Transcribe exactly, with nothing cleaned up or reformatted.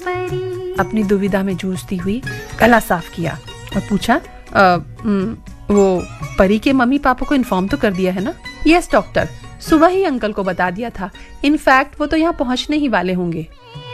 अपनी दुविधा में जूझती हुई गला साफ किया और पूछा, आ, वो परी के मम्मी पापा को इन्फॉर्म तो कर दिया है ना? यस डॉक्टर, सुबह ही अंकल को बता दिया था। इनफैक्ट वो तो यहाँ पहुंचने ही वाले होंगे।